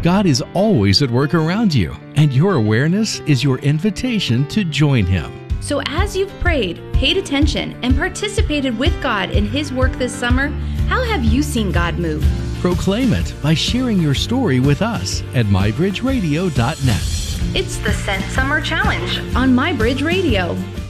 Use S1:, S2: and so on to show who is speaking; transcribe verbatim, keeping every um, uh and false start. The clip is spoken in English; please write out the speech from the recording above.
S1: God is always at work around you, and your awareness is your invitation to join Him.
S2: So as you've prayed, paid attention, and participated with God in His work this summer, how have you seen God move?
S1: Proclaim it by sharing your story with us at my bridge radio dot net.
S2: It's the Send Summer Challenge on My Bridge Radio.